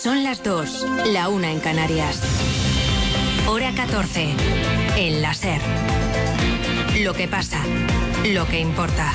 Son las 2, la 1 en Canarias. Hora 14, en la SER. Lo que pasa, lo que importa.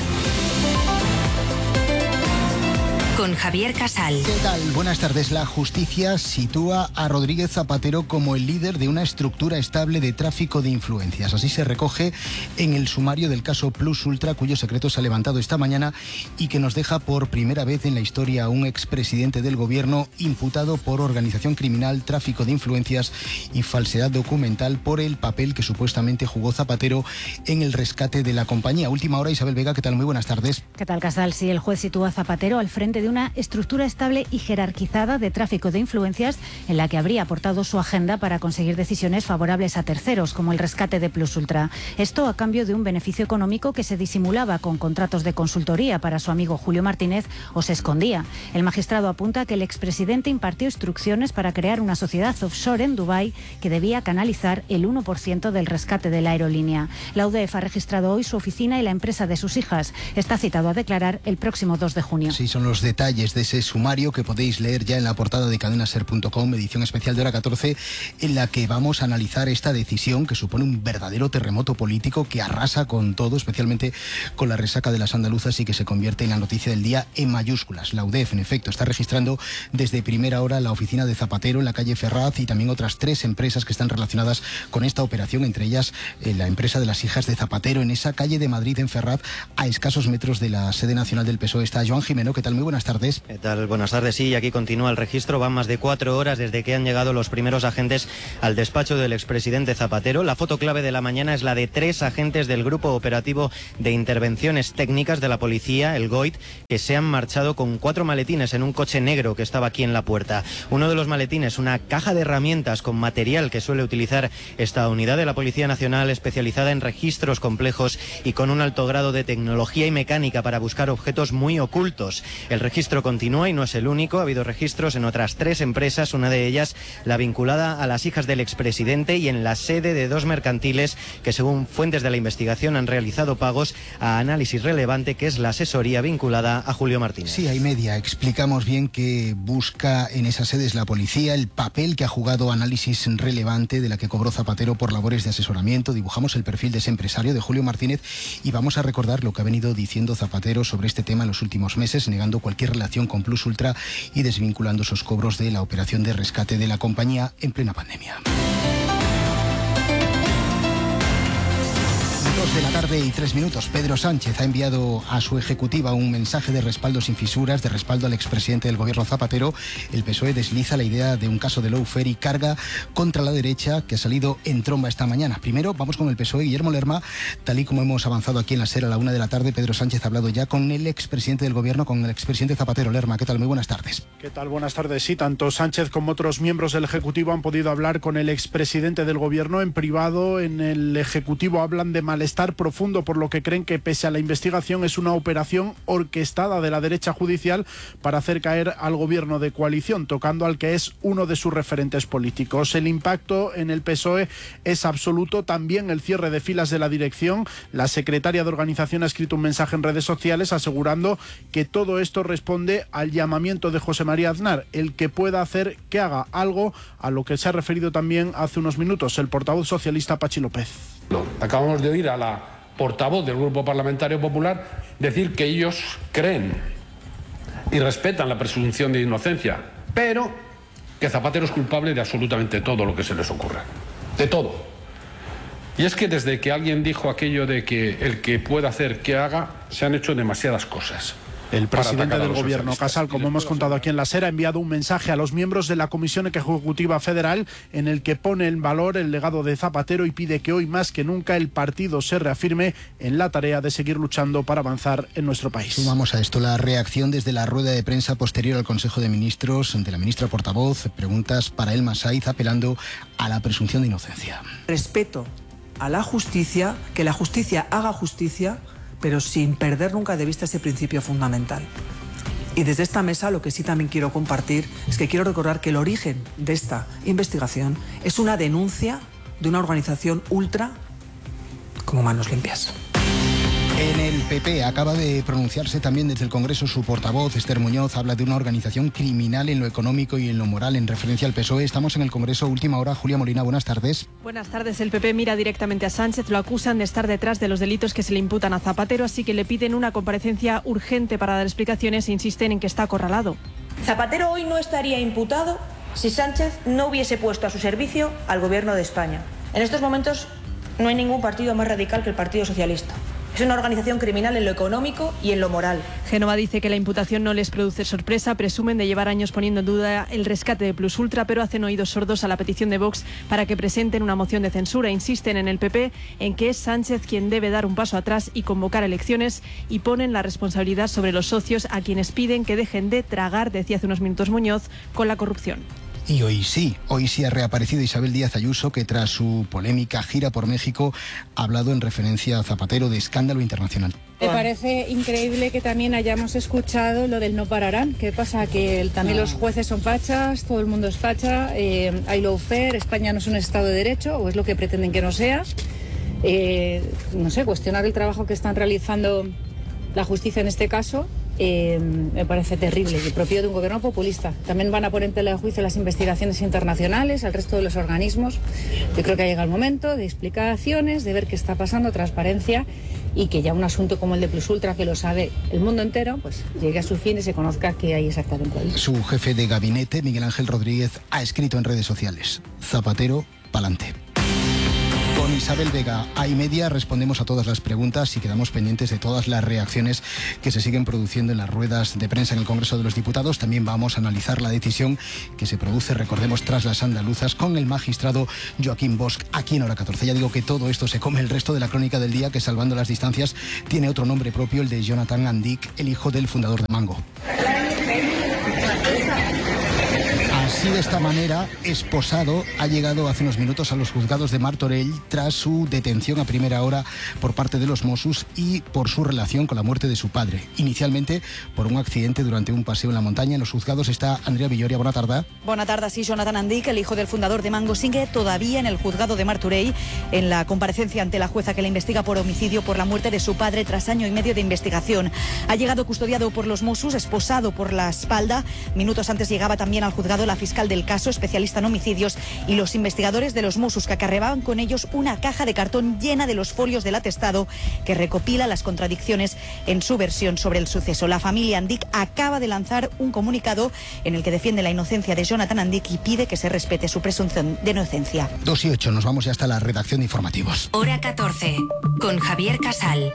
Con Javier Casal. ¿Qué tal? Buenas tardes. La justicia sitúa a Rodríguez Zapatero como el líder de una estructura estable de tráfico de influencias. Así se recoge en el sumario del caso Plus Ultra, cuyo secreto se ha levantado esta mañana y que nos deja por primera vez en la historia a un expresidente del gobierno imputado por organización criminal, tráfico de influencias y falsedad documental por el papel que supuestamente jugó Zapatero en el rescate de la compañía. Última hora, Isabel Vega, ¿qué tal? Muy buenas tardes. ¿Qué tal, Casal? Sí, el juez sitúa a Zapatero al frente de una estructura estable y jerarquizada de tráfico de influencias en la que habría aportado su agenda para conseguir decisiones favorables a terceros, como el rescate de Plus Ultra. Esto a cambio de un beneficio económico que se disimulaba con contratos de consultoría para su amigo Julio Martínez o se escondía. El magistrado apunta que el expresidente impartió instrucciones para crear una sociedad offshore en Dubái que debía canalizar el 1% del rescate de la aerolínea. La UDEF ha registrado hoy su oficina y la empresa de sus hijas. Está citado a declarar el próximo 2 de junio. Sí, son los detalles de ese sumario que podéis leer ya en la portada de cadenaser.com, edición especial de hora 14, en la que vamos a analizar esta decisión que supone un verdadero terremoto político que arrasa con todo, especialmente con la resaca de las andaluzas, y que se convierte en la noticia del día en mayúsculas. La UDEF, en efecto, está registrando desde primera hora la oficina de Zapatero en la calle Ferraz y también otras 3 empresas que están relacionadas con esta operación, entre ellas la empresa de las hijas de Zapatero, en esa calle de Madrid, en Ferraz, a escasos metros de la sede nacional del PSOE. Está Joan Jimeno. ¿Qué tal? Muy buenas tardes. ¿Qué tal? Buenas tardes. Sí, aquí continúa el registro. Van más de 4 horas desde que han llegado los primeros agentes al despacho del expresidente Zapatero. La foto clave de la mañana es la de 3 agentes del Grupo Operativo de Intervenciones Técnicas de la Policía, el GOIT, que se han marchado con 4 maletines en un coche negro que estaba aquí en la puerta. Uno de los maletines, una caja de herramientas con material que suele utilizar esta unidad de la Policía Nacional, especializada en registros complejos y con un alto grado de tecnología y mecánica para buscar objetos muy ocultos. El registro continúa y no es el único. Ha habido registros en otras 3 empresas, una de ellas la vinculada a las hijas del expresidente y en la sede de 2 mercantiles que, según fuentes de la investigación, han realizado pagos a Análisis Relevante, que es la asesoría vinculada a Julio Martínez. Sí, hay media. Explicamos bien que busca en esas sedes la policía, el papel que ha jugado Análisis Relevante, de la que cobró Zapatero por labores de asesoramiento. Dibujamos el perfil de ese empresario, de Julio Martínez, y vamos a recordar lo que ha venido diciendo Zapatero sobre este tema en los últimos meses, negando cualquier relación con Plus Ultra y desvinculando esos cobros de la operación de rescate de la compañía en plena pandemia. 2 de la tarde y 3 minutos. Pedro Sánchez ha enviado a su ejecutiva un mensaje de respaldo sin fisuras, de respaldo al expresidente del gobierno Zapatero. El PSOE desliza la idea de un caso de lawfare y carga contra la derecha, que ha salido en tromba esta mañana. Primero vamos con el PSOE. Guillermo Lerma, tal y como hemos avanzado aquí en la SER a la 1 de la tarde, Pedro Sánchez ha hablado ya con el expresidente del gobierno, con el expresidente Zapatero. Lerma, ¿qué tal? Muy buenas tardes. ¿Qué tal? Buenas tardes. Sí, tanto Sánchez como otros miembros del Ejecutivo han podido hablar con el expresidente del gobierno en privado. En el Ejecutivo hablan de malestar profundo por lo que creen que, pese a la investigación, es una operación orquestada de la derecha judicial para hacer caer al gobierno de coalición, tocando al que es uno de sus referentes políticos. El impacto en el PSOE es absoluto, también el cierre de filas de la dirección. La secretaria de organización ha escrito un mensaje en redes sociales asegurando que todo esto responde al llamamiento de José María Aznar, el que pueda hacer que haga algo, a lo que se ha referido también hace unos minutos el portavoz socialista Pachi López. Acabamos de oír a la portavoz del Grupo Parlamentario Popular decir que ellos creen y respetan la presunción de inocencia, pero que Zapatero es culpable de absolutamente todo lo que se les ocurra. De todo. Y es que desde que alguien dijo aquello de que el que pueda hacer que haga, se han hecho demasiadas cosas. El presidente del gobierno, Casal, como hemos contado aquí en la SER, ha enviado un mensaje a los miembros de la Comisión Ejecutiva Federal en el que pone en valor el legado de Zapatero y pide que hoy más que nunca el partido se reafirme en la tarea de seguir luchando para avanzar en nuestro país. Sumamos a esto la reacción desde la rueda de prensa posterior al Consejo de Ministros de la ministra portavoz. Preguntas para Elma Saiz apelando a la presunción de inocencia. Respeto a la justicia, que la justicia haga justicia, pero sin perder nunca de vista ese principio fundamental. Y desde esta mesa lo que sí también quiero compartir es que quiero recordar que el origen de esta investigación es una denuncia de una organización ultra como Manos Limpias. En el PP acaba de pronunciarse también desde el Congreso su portavoz, Esther Muñoz, habla de una organización criminal en lo económico y en lo moral en referencia al PSOE. Estamos en el Congreso, última hora. Julia Molina, buenas tardes. Buenas tardes. El PP mira directamente a Sánchez, lo acusan de estar detrás de los delitos que se le imputan a Zapatero, así que le piden una comparecencia urgente para dar explicaciones e insisten en que está acorralado. Zapatero hoy no estaría imputado si Sánchez no hubiese puesto a su servicio al Gobierno de España. En estos momentos no hay ningún partido más radical que el Partido Socialista. Es una organización criminal en lo económico y en lo moral. Génova dice que la imputación no les produce sorpresa, presumen de llevar años poniendo en duda el rescate de Plus Ultra, pero hacen oídos sordos a la petición de Vox para que presenten una moción de censura. Insisten en el PP en que es Sánchez quien debe dar un paso atrás y convocar elecciones, y ponen la responsabilidad sobre los socios, a quienes piden que dejen de tragar, decía hace unos minutos Muñoz, con la corrupción. Y hoy sí ha reaparecido Isabel Díaz Ayuso, que tras su polémica gira por México ha hablado en referencia a Zapatero de escándalo internacional. Me parece increíble que también hayamos escuchado lo del no pararán. ¿Qué pasa? Que también los jueces son fachas, todo el mundo es facha, hay lawfare, España no es un Estado de Derecho, o es lo que pretenden que no sea. No sé, cuestionar el trabajo que están realizando la justicia en este caso. Me parece terrible y propio de un gobierno populista. También van a poner en tela de juicio las investigaciones internacionales, al resto de los organismos. Yo creo que ha llegado el momento de explicaciones, de ver qué está pasando, transparencia, y que ya un asunto como el de Plus Ultra, que lo sabe el mundo entero, pues llegue a su fin y se conozca qué hay exactamente ahí. Su jefe de gabinete, Miguel Ángel Rodríguez, ha escrito en redes sociales: Zapatero, pa'lante. Con Isabel Vega A+media respondemos a todas las preguntas y quedamos pendientes de todas las reacciones que se siguen produciendo en las ruedas de prensa en el Congreso de los Diputados. También vamos a analizar la decisión que se produce, recordemos, tras las andaluzas, con el magistrado Joaquín Bosch aquí en Hora 14. Ya digo que todo esto se come el resto de la crónica del día, que, salvando las distancias, tiene otro nombre propio, el de Jonathan Andic, el hijo del fundador de Mango. Así, de esta manera, esposado ha llegado hace unos minutos a los juzgados de Martorell tras su detención a primera hora por parte de los Mossos y por su relación con la muerte de su padre. Inicialmente por un accidente durante un paseo en la montaña. En los juzgados está Andrea Villoria. Buena tarde. Buena tarde. Sí, Jonathan Andic, el hijo del fundador de Mango, sigue todavía en el juzgado de Martorell en la comparecencia ante la jueza que le investiga por homicidio por la muerte de su padre tras año y medio de investigación. Ha llegado custodiado por los Mossos, esposado por la espalda. Minutos antes llegaba también al juzgado la fiscal del caso, especialista en homicidios, y los investigadores de los Mossos, que acarreaban con ellos una caja de cartón llena de los folios del atestado que recopila las contradicciones en su versión sobre el suceso. La familia Andic acaba de lanzar un comunicado en el que defiende la inocencia de Jonathan Andic y pide que se respete su presunción de inocencia. 2:08, nos vamos ya hasta la redacción de informativos. Hora 14, con Javier Casal.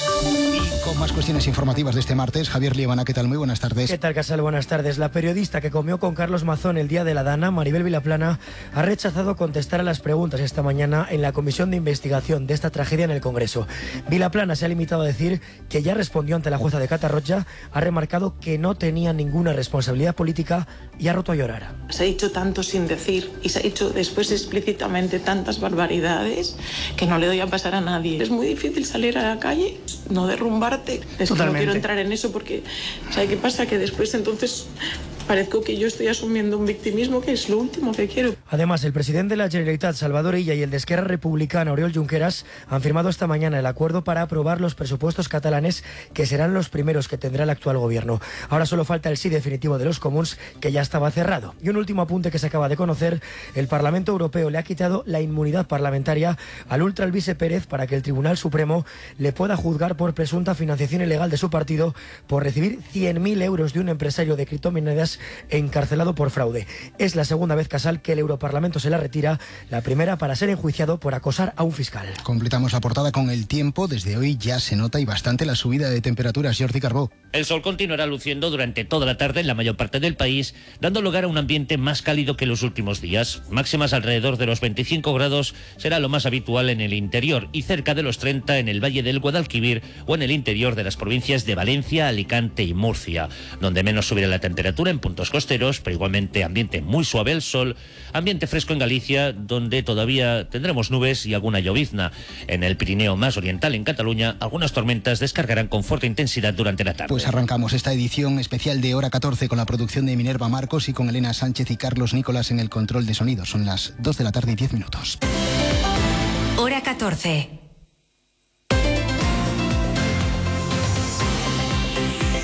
Y con más cuestiones informativas de este martes, Javier Liebana, ¿qué tal? Muy buenas tardes. ¿Qué tal, Casal? Buenas tardes. La periodista que comió con Carlos Mazón el día de la Dana, Maribel Vilaplana, ha rechazado contestar a las preguntas esta mañana en la comisión de investigación de esta tragedia en el Congreso. Vilaplana se ha limitado a decir que ya respondió ante la jueza de Catarroja, ha remarcado que no tenía ninguna responsabilidad política y ha roto a llorar. Se ha dicho tanto sin decir y se ha dicho después explícitamente tantas barbaridades que no le doy a pasar a nadie. Es muy difícil salir a la calle, no derrumbarte. Es que no quiero entrar en eso porque, ¿sabe qué pasa? Que después entonces parezco que yo estoy asumiendo un victimismo que es lo último que quiero. Además, el presidente de la Generalitat, Salvador Illa, y el de Esquerra Republicana, Oriol Junqueras, han firmado esta mañana el acuerdo para aprobar los presupuestos catalanes, que serán los primeros que tendrá el actual gobierno. Ahora solo falta el sí definitivo de los comuns, que ya estaba cerrado. Y un último apunte que se acaba de conocer: el Parlamento Europeo le ha quitado la inmunidad parlamentaria al ultra Alvise Pérez para que el Tribunal Supremo le pueda juzgar por presunta financiación ilegal de su partido por recibir 100.000 euros de un empresario de criptomonedas encarcelado por fraude. Es la segunda vez, Casal, que el Europarlamento se la retira, la primera para ser enjuiciado por acosar a un fiscal. Completamos la portada con el tiempo. Desde hoy ya se nota y bastante la subida de temperaturas. Jordi Carbó. El sol continuará luciendo durante toda la tarde en la mayor parte del país, dando lugar a un ambiente más cálido que los últimos días. Máximas alrededor de los 25 grados será lo más habitual en el interior y cerca de los 30 en el Valle del Guadalquivir o en el interior de las provincias de Valencia, Alicante y Murcia. Donde menos subirá la temperatura en puntos costeros, pero igualmente ambiente muy suave el sol, ambiente fresco en Galicia, donde todavía tendremos nubes y alguna llovizna. En el Pirineo más oriental, en Cataluña, algunas tormentas descargarán con fuerte intensidad durante la tarde. Pues arrancamos esta edición especial de Hora 14 con la producción de Minerva Marcos y con Elena Sánchez y Carlos Nicolás en el control de sonido. Son las 2 de la tarde y 10 minutos. Hora 14.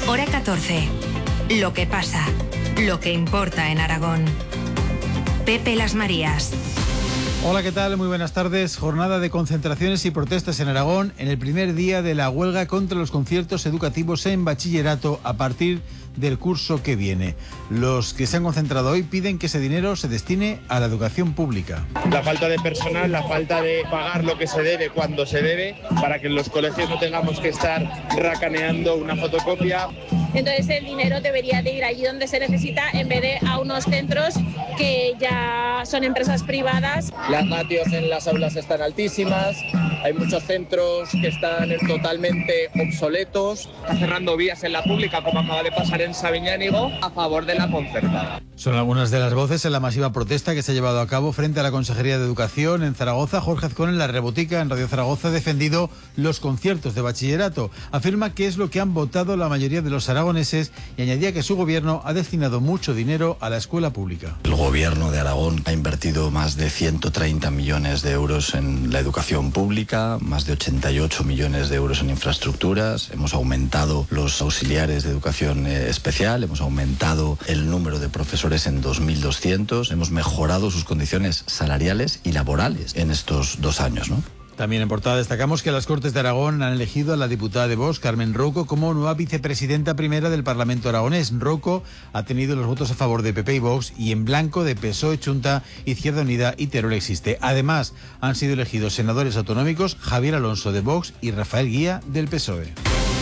Hora 14. Lo que pasa, lo que importa en Aragón. Pepe Las Marías. Hola, ¿qué tal? Muy buenas tardes. Jornada de concentraciones y protestas en Aragón en el primer día de la huelga contra los conciertos educativos en bachillerato a partir del curso que viene. Los que se han concentrado hoy piden que ese dinero se destine a la educación pública. La falta de personal, la falta de pagar lo que se debe cuando se debe, para que en los colegios no tengamos que estar racaneando una fotocopia. Entonces el dinero debería de ir allí donde se necesita en vez de a unos centros que ya son empresas privadas. Las ratios en las aulas están altísimas, hay muchos centros que están totalmente obsoletos. Está cerrando vías en la pública, como acaba de pasar en Sabiñánigo, a favor de la concertada. Son algunas de las voces en la masiva protesta que se ha llevado a cabo frente a la Consejería de Educación en Zaragoza. Jorge Azcón, en La Rebotica, en Radio Zaragoza, ha defendido los conciertos de bachillerato. Afirma que es lo que han votado la mayoría de los aragoneses y añadía que su gobierno ha destinado mucho dinero a la escuela pública. El gobierno de Aragón ha invertido más de 130 millones de euros en la educación pública, más de 88 millones de euros en infraestructuras. Hemos aumentado los auxiliares de educación especial, hemos aumentado el número de profesores en 2.200, hemos mejorado sus condiciones salariales y laborales en estos 2 años, ¿no? También en portada destacamos que las Cortes de Aragón han elegido a la diputada de Vox, Carmen Rouco, como nueva vicepresidenta primera del Parlamento aragonés. Rouco ha tenido los votos a favor de PP y Vox y en blanco de PSOE, Chunta, Izquierda Unida y Teruel Existe. Además, han sido elegidos senadores autonómicos Javier Alonso de Vox y Rafael Guía del PSOE.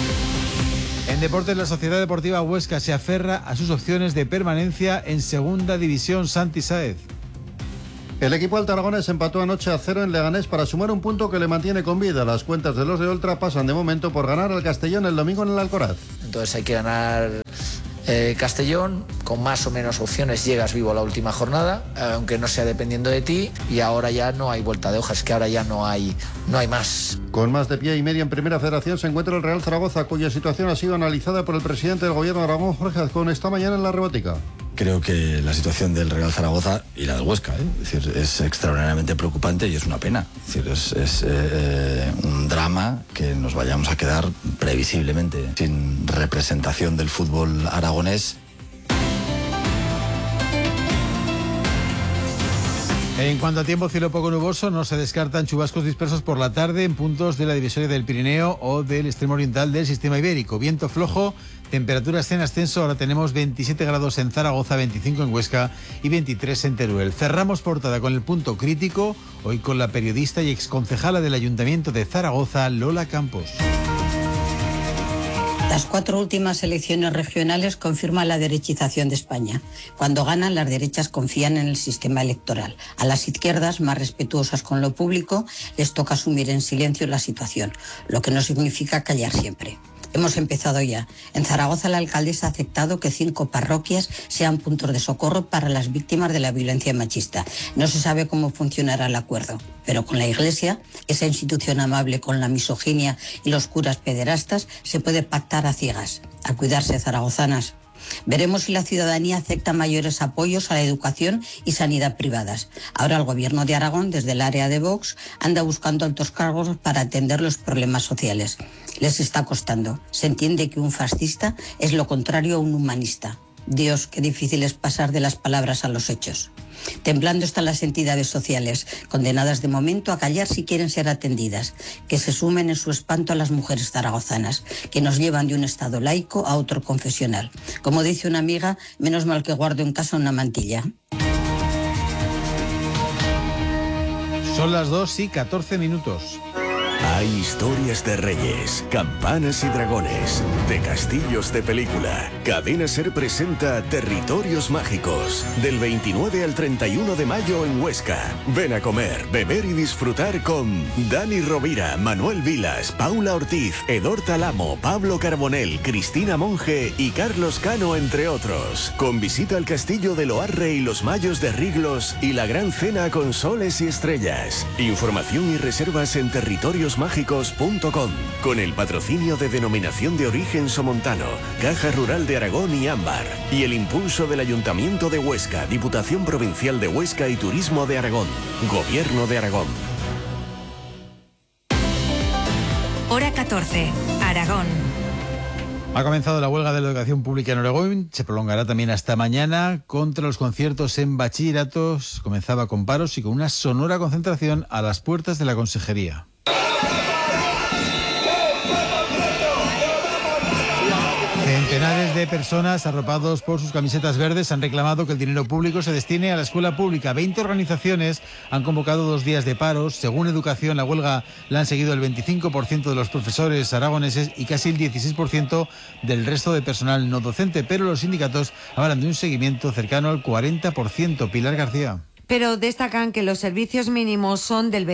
En deportes, la Sociedad Deportiva Huesca se aferra a sus opciones de permanencia en Segunda División. Santi Sáez. El equipo altaragonés empató anoche a 0 en Leganés para sumar un punto que le mantiene con vida. Las cuentas de los de Oltra pasan de momento por ganar al Castellón el domingo en el Alcoraz. Entonces hay que ganar Castellón, con más o menos opciones llegas vivo a la última jornada, aunque no sea dependiendo de ti, y ahora ya no hay vuelta de hojas, que ahora ya no hay más. Con más de pie y medio en Primera Federación se encuentra el Real Zaragoza, cuya situación ha sido analizada por el presidente del Gobierno de Aragón, Jorge Azcón, esta mañana en La Rebotica. Creo que la situación del Real Zaragoza y la del Huesca, es decir, es extraordinariamente preocupante y es una pena. Es decir, es un drama que nos vayamos a quedar previsiblemente sin representación del fútbol aragonés. En cuanto a tiempo, cielo poco nuboso, no se descartan chubascos dispersos por la tarde en puntos de la divisoria del Pirineo o del extremo oriental del sistema ibérico. Viento flojo, temperaturas en ascenso, ahora tenemos 27 grados en Zaragoza, 25 en Huesca y 23 en Teruel. Cerramos portada con el punto crítico, hoy con la periodista y exconcejala del Ayuntamiento de Zaragoza, Lola Campos. Las 4 últimas elecciones regionales confirman la derechización de España. Cuando ganan, las derechas confían en el sistema electoral. A las izquierdas, más respetuosas con lo público, les toca asumir en silencio la situación, lo que no significa callar siempre. Hemos empezado ya. En Zaragoza, la alcaldesa ha aceptado que 5 parroquias sean puntos de socorro para las víctimas de la violencia machista. No se sabe cómo funcionará el acuerdo, pero con la Iglesia, esa institución amable con la misoginia y los curas pederastas, se puede pactar a ciegas. A cuidarse, zaragozanas. Veremos si la ciudadanía acepta mayores apoyos a la educación y sanidad privadas. Ahora el Gobierno de Aragón, desde el área de Vox, anda buscando altos cargos para atender los problemas sociales. Les está costando. Se entiende que un fascista es lo contrario a un humanista. Dios, qué difícil es pasar de las palabras a los hechos. Temblando están las entidades sociales, condenadas de momento a callar si quieren ser atendidas, que se sumen en su espanto a las mujeres zaragozanas, que nos llevan de un estado laico a otro confesional. Como dice una amiga, menos mal que guardo en casa una mantilla. Son las 2:14. Hay historias de reyes, campanas y dragones, de castillos de película. Cadena Ser presenta Territorios Mágicos, del 29 al 31 de mayo en Huesca. Ven a comer, beber y disfrutar con Dani Rovira, Manuel Vilas, Paula Ortiz, Edor Talamo, Pablo Carbonell, Cristina Monge y Carlos Cano, entre otros. Con visita al castillo de Loarre y los Mayos de Riglos y la gran cena con soles y estrellas. Información y reservas en territoriosmágicos.com, con el patrocinio de Denominación de Origen Somontano, Caja Rural de Aragón y Ámbar, y el impulso del Ayuntamiento de Huesca, Diputación Provincial de Huesca y Turismo de Aragón, Gobierno de Aragón. Hora 14, Aragón. Ha comenzado la huelga de la educación pública en Aragón, se prolongará también hasta mañana contra los conciertos en bachilleratos. Comenzaba con paros y con una sonora concentración a las puertas de la consejería. Centenares de personas arropados por sus camisetas verdes han reclamado que el dinero público se destine a la escuela pública. 20 organizaciones han convocado 2 días de paros. Según Educación, la huelga la han seguido el 25% de los profesores aragoneses y casi el 16% del resto de personal no docente, pero los sindicatos hablan de un seguimiento cercano al 40%. Pilar García. Pero destacan que los servicios mínimos son del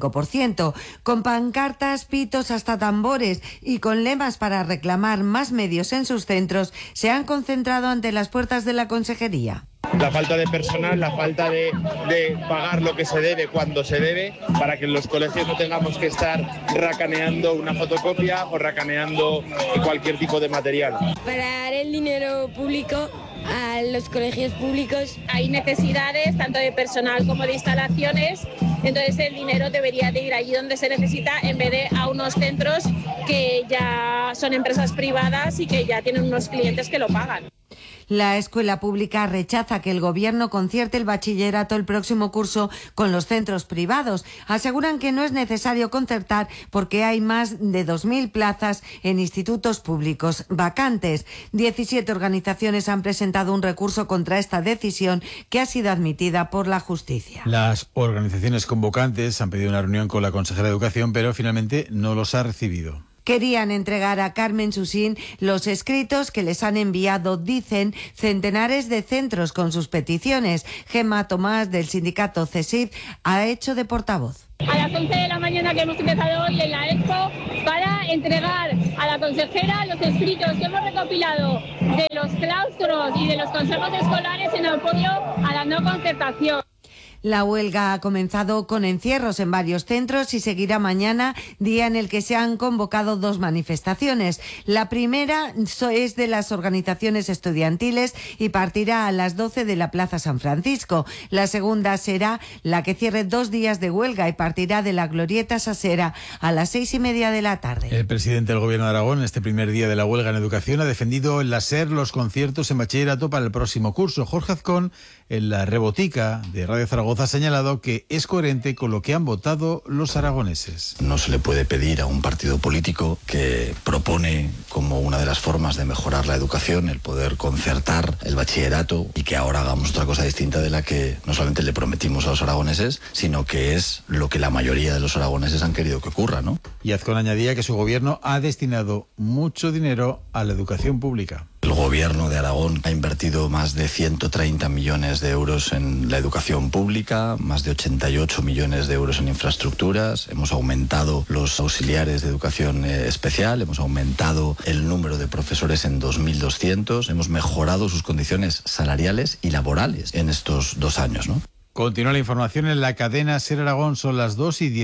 25%, con pancartas, pitos hasta tambores y con lemas para reclamar más medios en sus centros, se han concentrado ante las puertas de la consejería. La falta de personal, la falta de pagar lo que se debe cuando se debe, para que en los colegios no tengamos que estar racaneando una fotocopia o racaneando cualquier tipo de material. Para dar el dinero público a los colegios públicos hay necesidades tanto de personal como de instalaciones, entonces el dinero debería de ir allí donde se necesita en vez de a unos centros que ya son empresas privadas y que ya tienen unos clientes que lo pagan. La escuela pública rechaza que el gobierno concierte el bachillerato el próximo curso con los centros privados. Aseguran que no es necesario concertar porque hay más de 2.000 plazas en institutos públicos vacantes. 17 organizaciones han presentado un recurso contra esta decisión que ha sido admitida por la justicia. Las organizaciones convocantes han pedido una reunión con la consejera de Educación, pero finalmente no los ha recibido. Querían entregar a Carmen Susín los escritos que les han enviado, dicen, centenares de centros con sus peticiones. Gemma Tomás, del sindicato CESIF, ha hecho de portavoz. A las 11 de la mañana que hemos empezado hoy en la Expo para entregar a la consejera los escritos que hemos recopilado de los claustros y de los consejos escolares en apoyo a la no concertación. La huelga ha comenzado con encierros en varios centros y seguirá mañana, día en el que se han convocado 2 manifestaciones. La primera es de las organizaciones estudiantiles y partirá a las 12 de la Plaza San Francisco. La segunda será la que cierre 2 días de huelga y partirá de la Glorieta Sasera a las 6:30 de la tarde. El presidente del Gobierno de Aragón, en este primer día de la huelga en educación, ha defendido en la SER los conciertos en bachillerato para el próximo curso. Jorge Azcón, en la Rebotica de Radio Zaragoza, ha señalado que es coherente con lo que han votado los aragoneses. No se le puede pedir a un partido político que propone como una de las formas de mejorar la educación el poder concertar el bachillerato y que ahora hagamos otra cosa distinta de la que no solamente le prometimos a los aragoneses, sino que es lo que la mayoría de los aragoneses han querido que ocurra, ¿no? Y Azcón añadía que su gobierno ha destinado mucho dinero a la educación pública. El gobierno de Aragón ha invertido más de 130 millones de euros en la educación pública, más de 88 millones de euros en infraestructuras. Hemos aumentado los auxiliares de educación especial, hemos aumentado el número de profesores en 2.200, hemos mejorado sus condiciones salariales y laborales en estos 2 años, ¿no? Continúa la información en la cadena SER Aragón, son las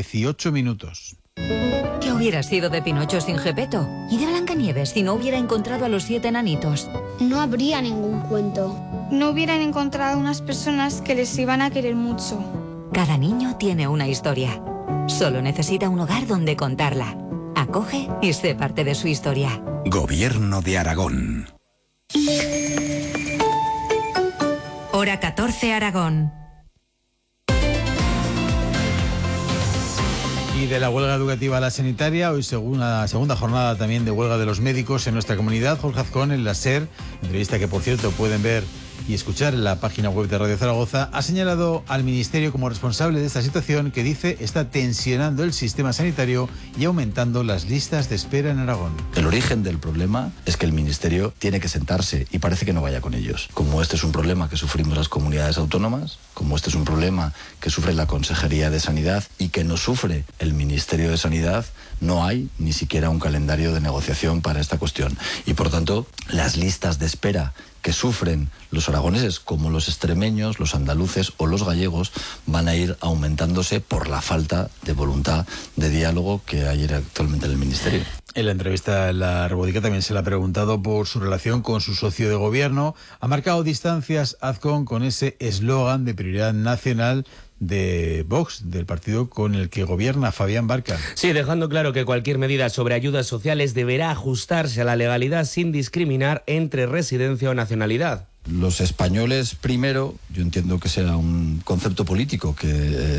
2:18. ¿Qué hubiera sido de Pinocho sin Gepetto? ¿Y de Blancanieves si no hubiera encontrado a los 7 enanitos? No habría ningún cuento. No hubieran encontrado unas personas que les iban a querer mucho. Cada niño tiene una historia. Solo necesita un hogar donde contarla. Acoge y sé parte de su historia. Gobierno de Aragón. Hora 14, Aragón. Y de la huelga educativa a la sanitaria, hoy segunda jornada también de huelga de los médicos en nuestra comunidad. Jorge Azcón, en la SER, entrevista que por cierto pueden ver y escuchar en la página web de Radio Zaragoza, ha señalado al Ministerio como responsable de esta situación que dice está tensionando el sistema sanitario y aumentando las listas de espera en Aragón. El origen del problema es que el Ministerio tiene que sentarse y parece que no vaya con ellos. Como este es un problema que sufrimos las comunidades autónomas, como este es un problema que sufre la Consejería de Sanidad y que no sufre el Ministerio de Sanidad, no hay ni siquiera un calendario de negociación para esta cuestión. Y por tanto, las listas de espera que sufren los aragoneses, como los extremeños, los andaluces o los gallegos, van a ir aumentándose por la falta de voluntad de diálogo que hay actualmente en el Ministerio. En la entrevista en la Rebotica también se le ha preguntado por su relación con su socio de gobierno. Ha marcado distancias Azcón con ese eslogan de prioridad nacional de Vox, del partido con el que gobierna Fabián Barca. Sí, dejando claro que cualquier medida sobre ayudas sociales deberá ajustarse a la legalidad sin discriminar entre residencia o nacionalidad. Los españoles primero, yo entiendo que sea un concepto político que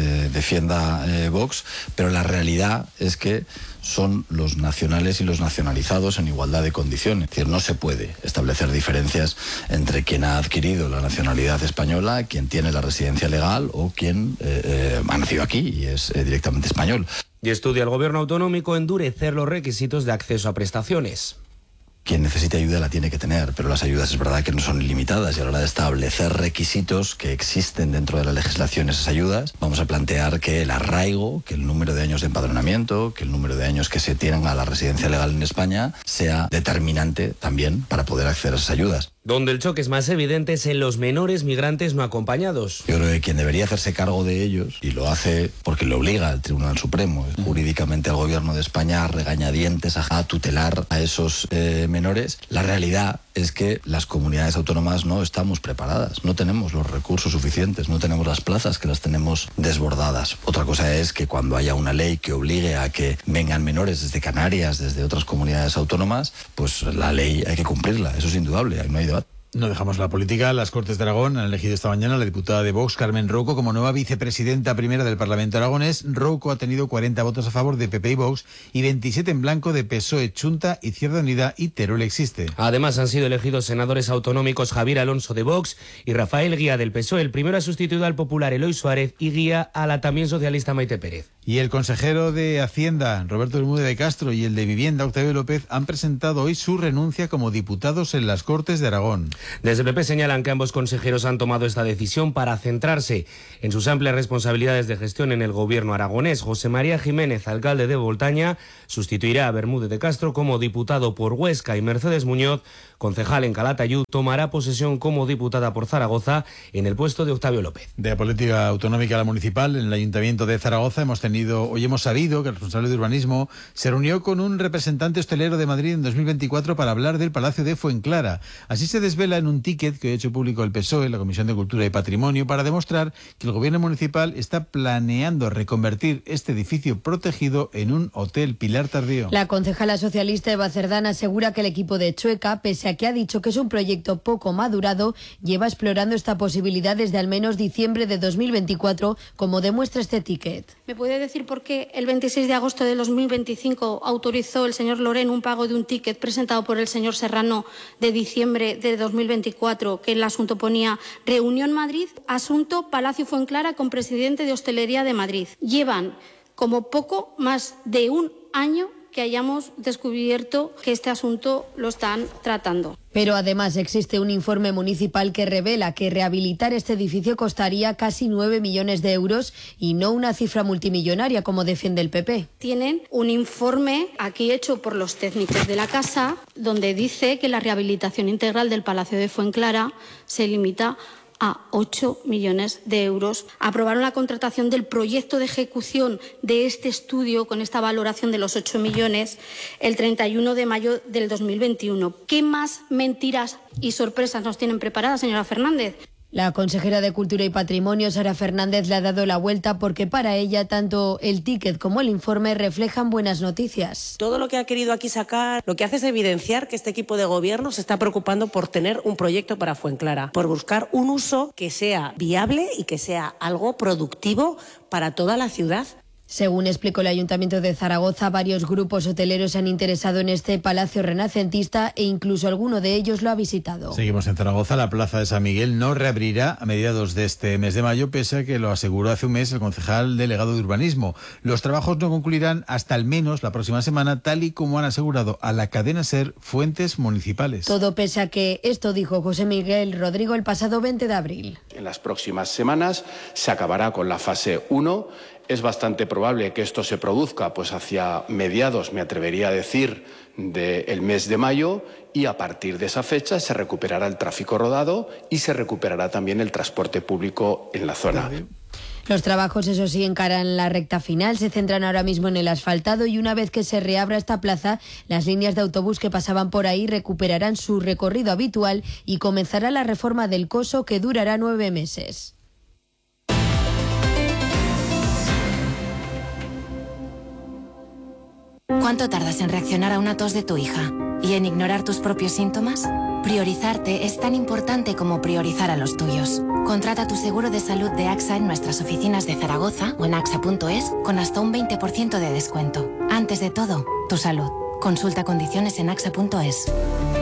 defienda Vox, pero la realidad es que son los nacionales y los nacionalizados en igualdad de condiciones. Es decir, no se puede establecer diferencias entre quien ha adquirido la nacionalidad española, quien tiene la residencia legal o quien ha nacido aquí y es directamente español. Y estudia el gobierno autonómico endurecer los requisitos de acceso a prestaciones. Quien necesite ayuda la tiene que tener, pero las ayudas es verdad que no son ilimitadas y a la hora de establecer requisitos que existen dentro de la legislación esas ayudas, vamos a plantear que el arraigo, que el número de años de empadronamiento, que el número de años que se tienen a la residencia legal en España sea determinante también para poder acceder a esas ayudas. Donde el choque es más evidente es en los menores migrantes no acompañados. Yo creo que quien debería hacerse cargo de ellos, y lo hace porque le obliga el Tribunal Supremo, jurídicamente al Gobierno de España, a regañadientes, a tutelar a esos menores, la realidad es que las comunidades autónomas no estamos preparadas, no tenemos los recursos suficientes, no tenemos las plazas, que las tenemos desbordadas. Otra cosa es que cuando haya una ley que obligue a que vengan menores desde Canarias, desde otras comunidades autónomas, pues la ley hay que cumplirla, eso es indudable, no hay debate. No dejamos la política. Las Cortes de Aragón han elegido esta mañana a la diputada de Vox, Carmen Rouco, como nueva vicepresidenta primera del Parlamento aragonés. Rouco ha tenido 40 votos a favor de PP y Vox y 27 en blanco de PSOE, Chunta, Izquierda Unida y Teruel Existe. Además han sido elegidos senadores autonómicos Javier Alonso de Vox y Rafael Guía del PSOE. El primero ha sustituido al popular Eloy Suárez y Guía a la también socialista Maite Pérez. Y el consejero de Hacienda, Roberto Bermúdez de Castro, y el de Vivienda, Octavio López, han presentado hoy su renuncia como diputados en las Cortes de Aragón. Desde el PP señalan que ambos consejeros han tomado esta decisión para centrarse en sus amplias responsabilidades de gestión en el gobierno aragonés. José María Jiménez, alcalde de Voltaña, sustituirá a Bermúdez de Castro como diputado por Huesca, y Mercedes Muñoz, concejal en Calatayud, tomará posesión como diputada por Zaragoza en el puesto de Octavio López. De la política autonómica a la municipal, en el Ayuntamiento de Zaragoza hoy hemos sabido que el responsable de urbanismo se reunió con un representante hostelero de Madrid en 2024 para hablar del Palacio de Fuenclara. Así se desvela en un ticket que ha hecho público el PSOE, la Comisión de Cultura y Patrimonio, para demostrar que el gobierno municipal está planeando reconvertir este edificio protegido en un hotel. Pilar Tardío. La concejala socialista Eva Cerdán asegura que el equipo de Chueca, pese a que ha dicho que es un proyecto poco madurado, lleva explorando esta posibilidad desde al menos diciembre de 2024, como demuestra este ticket. ¿Me puede decir por qué el 26 de agosto de 2025 autorizó el señor Lorén un pago de un ticket presentado por el señor Serrano de diciembre de 2024, que el asunto ponía Reunión Madrid, asunto Palacio Fuenclara con presidente de Hostelería de Madrid? Llevan como poco más de un año que hayamos descubierto que este asunto lo están tratando. Pero además existe un informe municipal que revela que rehabilitar este edificio costaría casi 9 millones de euros y no una cifra multimillonaria como defiende el PP. Tienen un informe aquí hecho por los técnicos de la casa donde dice que la rehabilitación integral del Palacio de Fuenclara se limita a 8 millones de euros. Aprobaron la contratación del proyecto de ejecución de este estudio con esta valoración de los 8 millones el 31 de mayo del 2021. ¿Qué más mentiras y sorpresas nos tienen preparadas, señora Fernández? La consejera de Cultura y Patrimonio, Sara Fernández, le ha dado la vuelta porque para ella tanto el ticket como el informe reflejan buenas noticias. Todo lo que ha querido aquí sacar, lo que hace es evidenciar que este equipo de gobierno se está preocupando por tener un proyecto para Fuenclara, por buscar un uso que sea viable y que sea algo productivo para toda la ciudad. Según explicó el Ayuntamiento de Zaragoza, varios grupos hoteleros se han interesado en este palacio renacentista e incluso alguno de ellos lo ha visitado. Seguimos en Zaragoza. La Plaza de San Miguel no reabrirá a mediados de este mes de mayo, pese a que lo aseguró hace un mes el concejal delegado de urbanismo. Los trabajos no concluirán hasta al menos la próxima semana, tal y como han asegurado a la cadena SER fuentes municipales. Todo pese a que, esto dijo José Miguel Rodrigo el pasado 20 de abril. En las próximas semanas se acabará con la fase 1. Es bastante probable que esto se produzca pues hacia mediados, me atrevería a decir, del mes de mayo, y a partir de esa fecha se recuperará el tráfico rodado y se recuperará también el transporte público en la zona. Los trabajos, eso sí, encaran la recta final, se centran ahora mismo en el asfaltado y una vez que se reabra esta plaza, las líneas de autobús que pasaban por ahí recuperarán su recorrido habitual y comenzará la reforma del Coso, que durará 9 meses. ¿Cuánto tardas en reaccionar a una tos de tu hija? ¿Y en ignorar tus propios síntomas? Priorizarte es tan importante como priorizar a los tuyos. Contrata tu seguro de salud de AXA en nuestras oficinas de Zaragoza o en axa.es con hasta un 20% de descuento. Antes de todo, tu salud. Consulta condiciones en axa.es.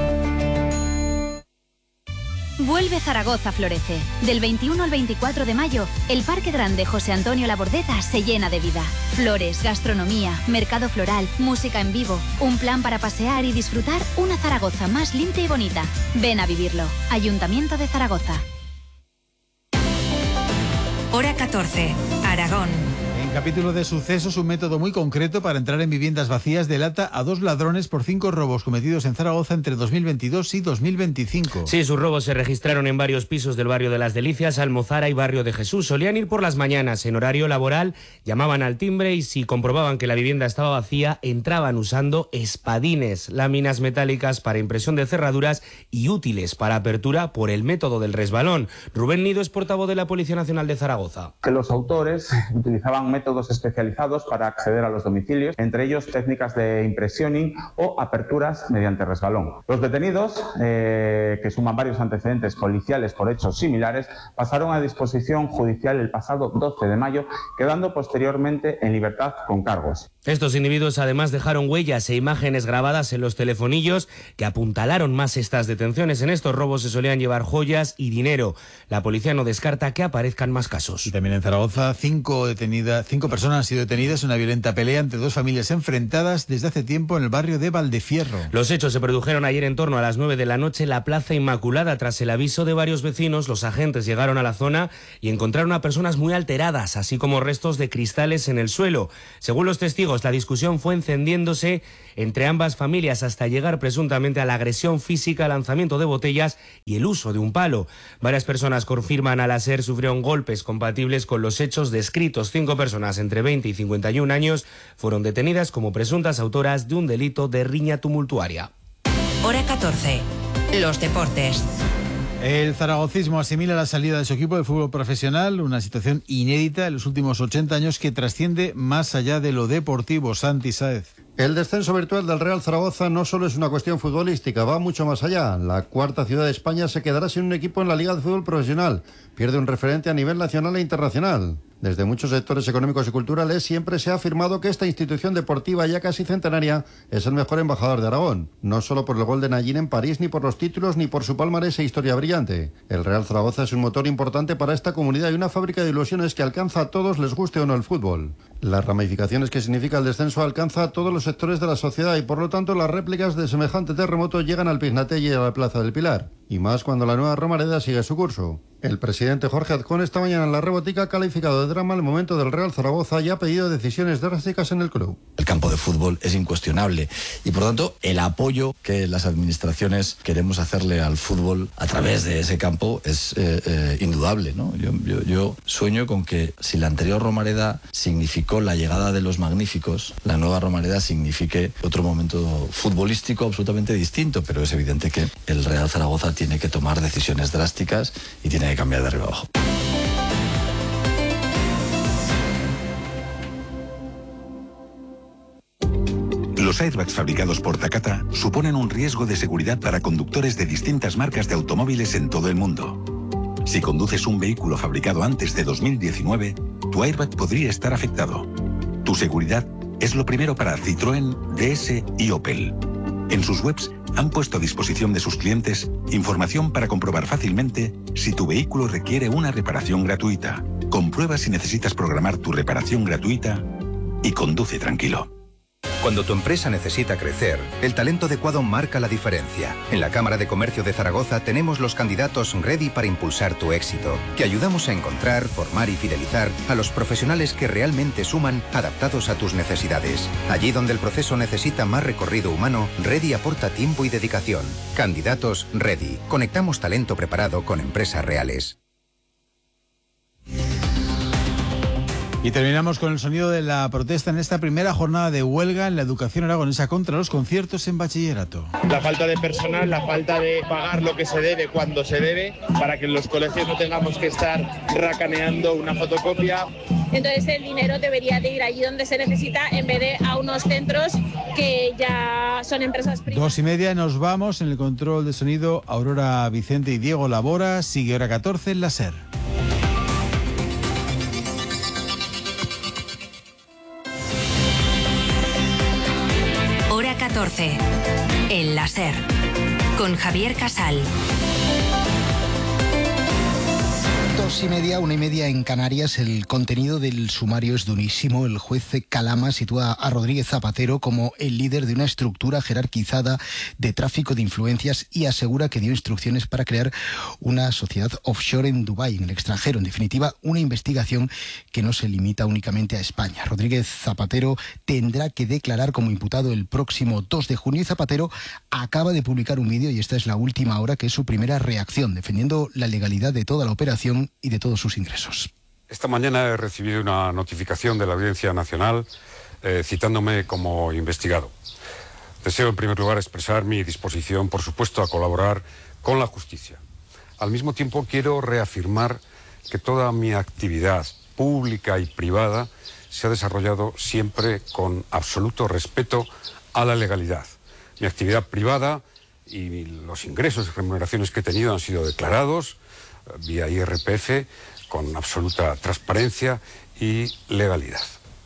Vuelve Zaragoza Florece. Del 21 al 24 de mayo, el Parque Grande José Antonio Labordeta se llena de vida. Flores, gastronomía, mercado floral, música en vivo, un plan para pasear y disfrutar una Zaragoza más limpia y bonita. Ven a vivirlo. Ayuntamiento de Zaragoza. Hora 14, Aragón. En capítulo de sucesos, un método muy concreto para entrar en viviendas vacías delata a 2 ladrones por 5 robos cometidos en Zaragoza entre 2022 y 2025. Sí, sus robos se registraron en varios pisos del barrio de Las Delicias, Almozara y Barrio de Jesús. Solían ir por las mañanas en horario laboral, llamaban al timbre y si comprobaban que la vivienda estaba vacía, entraban usando espadines, láminas metálicas para impresión de cerraduras y útiles para apertura por el método del resbalón. Rubén Nido es portavoz de la Policía Nacional de Zaragoza. Que los autores utilizaban métodos especializados para acceder a los domicilios, entre ellos técnicas de impressioning o aperturas mediante resbalón. Los detenidos, que suman varios antecedentes policiales por hechos similares, pasaron a disposición judicial el pasado 12 de mayo, quedando posteriormente en libertad con cargos. Estos individuos además dejaron huellas e imágenes grabadas en los telefonillos que apuntalaron más estas detenciones. En estos robos se solían llevar joyas y dinero. La policía no descarta que aparezcan más casos. Y también en Zaragoza, 5 personas han sido detenidas en una violenta pelea entre 2 familias enfrentadas desde hace tiempo en el barrio de Valdefierro. Los hechos se produjeron ayer en torno a las 9 de la noche en la Plaza Inmaculada. Tras el aviso de varios vecinos, los agentes llegaron a la zona y encontraron a personas muy alteradas, así como restos de cristales en el suelo. Según los testigos, la discusión fue encendiéndose entre ambas familias hasta llegar presuntamente a la agresión física, lanzamiento de botellas y el uso de un palo. Varias personas confirman al SER sufrieron golpes compatibles con los hechos descritos. 5 personas entre 20 y 51 años fueron detenidas como presuntas autoras de un delito de riña tumultuaria. Hora 14. Los deportes. El zaragocismo asimila la salida de su equipo de fútbol profesional, una situación inédita en los últimos 80 años que trasciende más allá de lo deportivo. Santi Sáez. El descenso virtual del Real Zaragoza no solo es una cuestión futbolística, va mucho más allá. La cuarta ciudad de España se quedará sin un equipo en la Liga de Fútbol Profesional. Pierde un referente a nivel nacional e internacional. Desde muchos sectores económicos y culturales siempre se ha afirmado que esta institución deportiva ya casi centenaria es el mejor embajador de Aragón. No solo por el gol de Nayín en París, ni por los títulos, ni por su palmarés e historia brillante. El Real Zaragoza es un motor importante para esta comunidad y una fábrica de ilusiones que alcanza a todos, les guste o no el fútbol. Las ramificaciones que significa el descenso alcanza a todos los sectores de la sociedad y por lo tanto las réplicas de semejante terremoto llegan al Pignatelli y a la Plaza del Pilar. Y más cuando la nueva Romareda sigue su curso. El presidente Jorge Azcón esta mañana en la Rebotica ha calificado de drama el momento del Real Zaragoza y ha pedido decisiones drásticas en el club. El campo de fútbol es incuestionable y por tanto el apoyo que las administraciones queremos hacerle al fútbol a través de ese campo es indudable, ¿no? Yo sueño con que si la anterior Romareda significó la llegada de los magníficos, la nueva Romareda signifique otro momento futbolístico absolutamente distinto, pero es evidente que el Real Zaragoza tiene que tomar decisiones drásticas y tiene que cambiar de arriba abajo. Los airbags fabricados por Takata suponen un riesgo de seguridad para conductores de distintas marcas de automóviles en todo el mundo. Si conduces un vehículo fabricado antes de 2019, tu airbag podría estar afectado. Tu seguridad es lo primero para Citroën, DS y Opel. En sus webs han puesto a disposición de sus clientes información para comprobar fácilmente si tu vehículo requiere una reparación gratuita. Comprueba si necesitas programar tu reparación gratuita y conduce tranquilo. Cuando tu empresa necesita crecer, el talento adecuado marca la diferencia. En la Cámara de Comercio de Zaragoza tenemos los candidatos ready para impulsar tu éxito, que ayudamos a encontrar, formar y fidelizar a los profesionales que realmente suman, adaptados a tus necesidades. Allí donde el proceso necesita más recorrido humano, Ready aporta tiempo y dedicación. Candidatos Ready. Conectamos talento preparado con empresas reales. Y terminamos con el sonido de la protesta en esta primera jornada de huelga en la educación aragonesa contra los conciertos en bachillerato. La falta de personal, la falta de pagar lo que se debe cuando se debe, para que en los colegios no tengamos que estar racaneando una fotocopia. Entonces el dinero debería de ir allí donde se necesita en vez de a unos centros que ya son empresas privadas. 2:30 nos vamos. En el control de sonido, Aurora Vicente y Diego Labora. Sigue hora 14 en la SER. Hora 14 en la SER con Javier Casal. 2:30, 1:30 en Canarias. El contenido del sumario es durísimo. El juez Calama sitúa a Rodríguez Zapatero como el líder de una estructura jerarquizada de tráfico de influencias y asegura que dio instrucciones para crear una sociedad offshore en Dubái, en el extranjero. En definitiva, una investigación que no se limita únicamente a España. Rodríguez Zapatero tendrá que declarar como imputado el próximo 2 de junio y Zapatero acaba de publicar un vídeo, y esta es la última hora, que es su primera reacción, defendiendo la legalidad de toda la operación y de todos sus ingresos. Esta mañana he recibido una notificación de la Audiencia Nacional citándome como investigado. Deseo en primer lugar expresar mi disposición, por supuesto, a colaborar con la justicia. Al mismo tiempo quiero reafirmar que toda mi actividad pública y privada se ha desarrollado siempre con absoluto respeto a la legalidad. Mi actividad privada y los ingresos y remuneraciones que he tenido han sido declarados vía IRPF con absoluta transparencia y legalidad.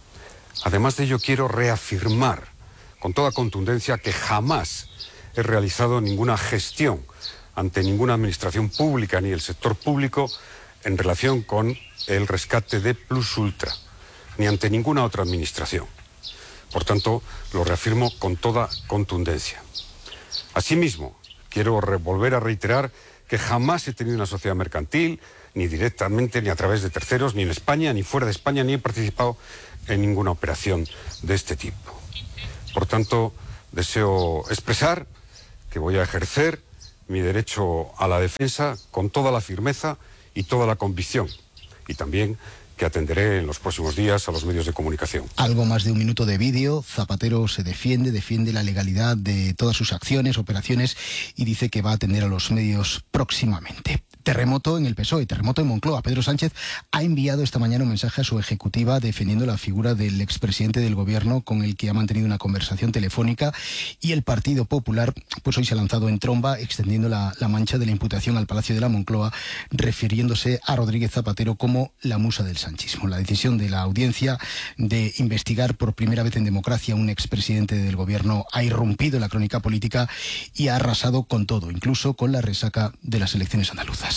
Además de ello, quiero reafirmar con toda contundencia que jamás he realizado ninguna gestión ante ninguna administración pública ni el sector público en relación con el rescate de Plus Ultra, ni ante ninguna otra administración. Por tanto, lo reafirmo con toda contundencia. Asimismo, quiero volver a reiterar que jamás he tenido una sociedad mercantil, ni directamente, ni a través de terceros, ni en España, ni fuera de España, ni he participado en ninguna operación de este tipo. Por tanto, deseo expresar que voy a ejercer mi derecho a la defensa con toda la firmeza y toda la convicción, y también que atenderé en los próximos días a los medios de comunicación. Algo más de un minuto de vídeo. Zapatero se defiende la legalidad de todas sus acciones, operaciones, y dice que va a atender a los medios próximamente. Terremoto en el PSOE, terremoto en Moncloa. Pedro Sánchez ha enviado esta mañana un mensaje a su ejecutiva defendiendo la figura del expresidente del gobierno con el que ha mantenido una conversación telefónica, y el Partido Popular pues hoy se ha lanzado en tromba extendiendo la mancha de la imputación al Palacio de la Moncloa, refiriéndose a Rodríguez Zapatero como la musa del sanchismo. La decisión de la audiencia de investigar por primera vez en democracia a un expresidente del gobierno ha irrumpido en la crónica política y ha arrasado con todo, incluso con la resaca de las elecciones andaluzas.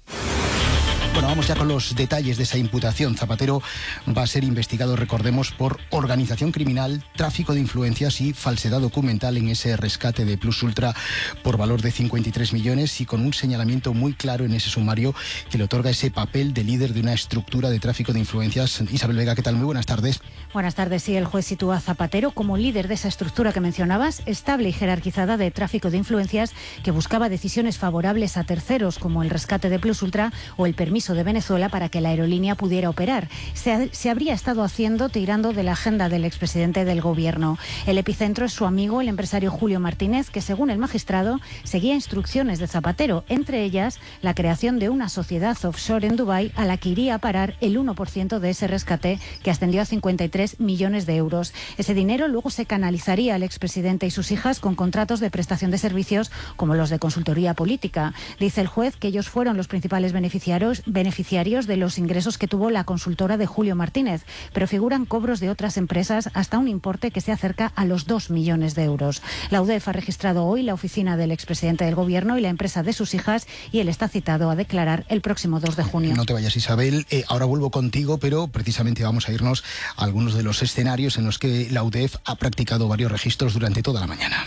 Bueno, vamos ya con los detalles de esa imputación. Zapatero va a ser investigado, recordemos, por organización criminal, tráfico de influencias y falsedad documental en ese rescate de Plus Ultra por valor de 53 millones, y con un señalamiento muy claro en ese sumario que le otorga ese papel de líder de una estructura de tráfico de influencias. Isabel Vega, ¿qué tal? Muy buenas tardes. Buenas tardes. Sí, el juez sitúa a Zapatero como líder de esa estructura que mencionabas, estable y jerarquizada de tráfico de influencias, que buscaba decisiones favorables a terceros, como el rescate de Plus Ultra o el permiso de Venezuela para que la aerolínea pudiera operar. Se habría estado haciendo tirando de la agenda del expresidente del gobierno. El epicentro es su amigo, el empresario Julio Martínez, que según el magistrado seguía instrucciones de Zapatero, entre ellas la creación de una sociedad offshore en Dubái a la que iría a parar el 1% de ese rescate, que ascendió a 53 millones de euros. Ese dinero luego se canalizaría al expresidente y sus hijas con contratos de prestación de servicios como los de consultoría política. Dice el juez que ellos fueron los principales beneficiarios de los ingresos que tuvo la consultora de Julio Martínez, pero figuran cobros de otras empresas hasta un importe que se acerca a los 2 millones de euros. La UDEF ha registrado hoy la oficina del expresidente del gobierno y la empresa de sus hijas, y él está citado a declarar el próximo 2 de junio. No te vayas, Isabel. Ahora vuelvo contigo, pero precisamente vamos a irnos a algunos de los escenarios en los que la UDEF ha practicado varios registros durante toda la mañana.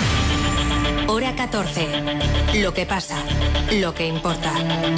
Hora 14. Lo que pasa, lo que importa.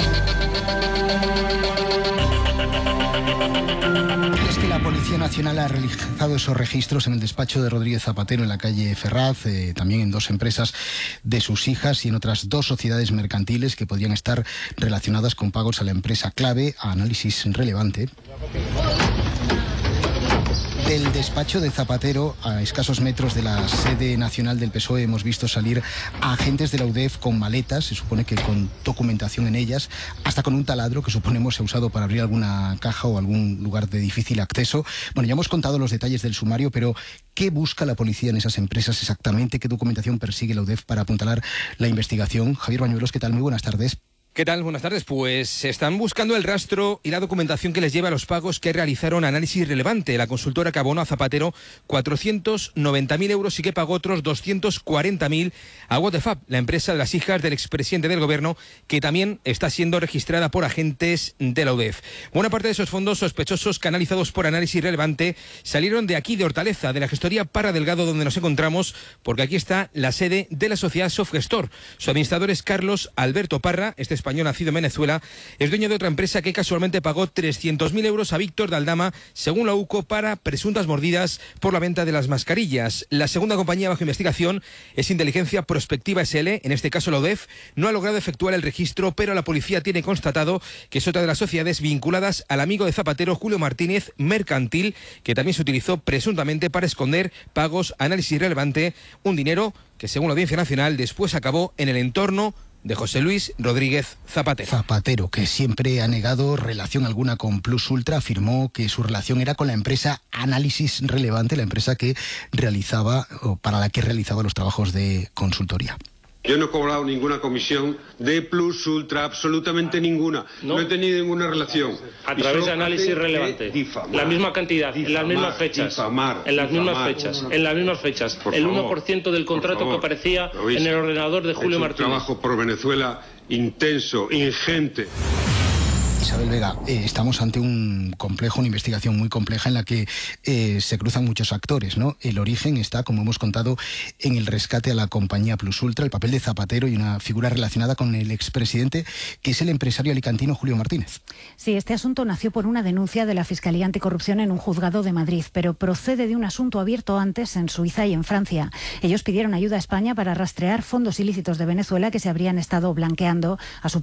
Es que la Policía Nacional ha realizado esos registros en el despacho de Rodríguez Zapatero en la calle Ferraz, también en 2 empresas de sus hijas y en otras 2 sociedades mercantiles que podrían estar relacionadas con pagos a la empresa clave, a análisis relevante. Del despacho de Zapatero, a escasos metros de la sede nacional del PSOE, hemos visto salir a agentes de la UDEF con maletas, se supone que con documentación en ellas, hasta con un taladro que suponemos se ha usado para abrir alguna caja o algún lugar de difícil acceso. Bueno, ya hemos contado los detalles del sumario, pero ¿qué busca la policía en esas empresas exactamente? ¿Qué documentación persigue la UDEF para apuntalar la investigación? Javier Bañuelos, ¿qué tal? Muy buenas tardes. ¿Qué tal? Buenas tardes. Pues están buscando el rastro y la documentación que les lleva a los pagos que realizaron Análisis Relevante, la consultora que abonó a Zapatero 490.000 euros y que pagó otros 240.000 a What the Fab, la empresa de las hijas del expresidente del gobierno, que también está siendo registrada por agentes de la UDEF. Buena parte de esos fondos sospechosos canalizados por Análisis Relevante salieron de aquí, de Hortaleza, de la gestoría Parra Delgado, donde nos encontramos, porque aquí está la sede de la sociedad Softgestor. Su administrador es Carlos Alberto Parra, este español nacido en Venezuela, es dueño de otra empresa que casualmente pagó 300.000 euros a Víctor de Aldama, según la UCO, para presuntas mordidas por la venta de las mascarillas. La segunda compañía bajo investigación es Inteligencia Prospectiva SL, en este caso la UDEF, no ha logrado efectuar el registro, pero la policía tiene constatado que es otra de las sociedades vinculadas al amigo de Zapatero, Julio Martínez, Mercantil, que también se utilizó presuntamente para esconder pagos a Análisis Relevante, un dinero que, según la Audiencia Nacional, después acabó en el entorno de José Luis Rodríguez Zapatero. Zapatero, que siempre ha negado relación alguna con Plus Ultra, afirmó que su relación era con la empresa Análisis Relevante, la empresa que realizaba, o para la que realizaba los trabajos de consultoría. Yo no he cobrado ninguna comisión de Plus Ultra, absolutamente ninguna. No he tenido ninguna relación. A través de Análisis Relevante. La misma cantidad, en las mismas fechas. En las mismas fechas. El 1% del contrato que aparecía en el ordenador de Julio Martínez. Un trabajo por Venezuela intenso, ingente. Isabel Vega, estamos ante un complejo, una investigación muy compleja en la que se cruzan muchos actores, ¿no? El origen está, como hemos contado, en el rescate a la compañía Plus Ultra, el papel de Zapatero y una figura relacionada con el expresidente, que es el empresario alicantino Julio Martínez. Sí, este asunto nació por una denuncia de la Fiscalía Anticorrupción en un juzgado de Madrid, pero procede de un asunto abierto antes en Suiza y en Francia. Ellos pidieron ayuda a España para rastrear fondos ilícitos de Venezuela que se habrían estado blanqueando a su